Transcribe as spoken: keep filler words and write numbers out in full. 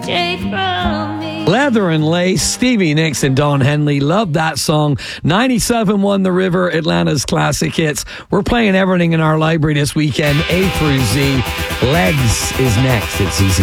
take from me. Leather and Lace, Stevie Nicks and Don Henley. Love that song. ninety-seven point one The River, Atlanta's classic hits. We're playing everything in our library this weekend, A through Z. Legs is next. It's easy.